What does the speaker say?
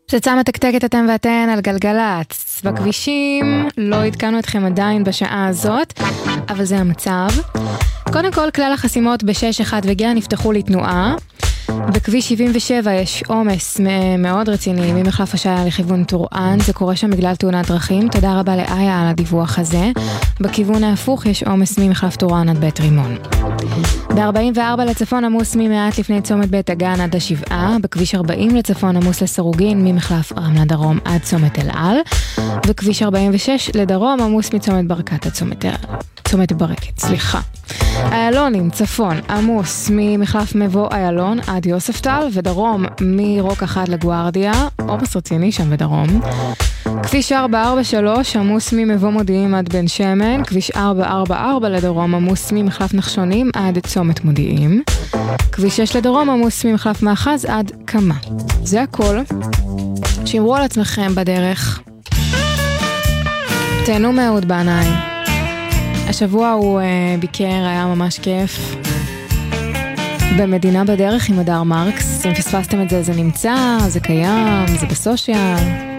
פצצה מתקתקת אתם ואתן על גלגלץ. בכבישים לא עדכנו אתכם עדיין בשעה הזאת, אבל זה המצב. קודם כל, כלל החסימות ב-6-1 וגאה נפתחו לתנועה. בכביש 77 יש עומס מאוד רציני ממחלף השעיה לכיוון טורען, זה קורה שם בגלל תאונת דרכים. תודה רבה לאיה על הדיווח הזה. בכיוון ההפוך יש עומס ממחלף טורען עד בית רימון. ב-44 לצפון עמוס ממעט לפני צומת בית הגן עד השבעה. בכביש 40 לצפון עמוס לסרוגין ממחלף רמלה דרום עד צומת אל על. וכביש 46 לדרום עמוס מצומת ברקת עד צומת ברקת, סליחה. איילונים צפון עמוס ממחלף מבוא איילון עד יוספטל, ודרום מרוק 1 לגוארדיה, עומס רציני שם בדרום. כביש 443 עמוס ממבוא מודיעים עד בן שמן. כביש 444 לדרום עמוס ממחלף נחשונים עד צומת מודיעים. כביש 6 לדרום עמוס ממחלף מאחז עד קמה. זה הכל. שמרו על עצמכם בדרך. תהנו מאוד בעיניים. השבוע הוא ביקר, היה ממש כיף. במדינה בדרך עם הדר מרקס. אם פספסתם את זה, זה נמצא, זה קיים, זה בסושיאל.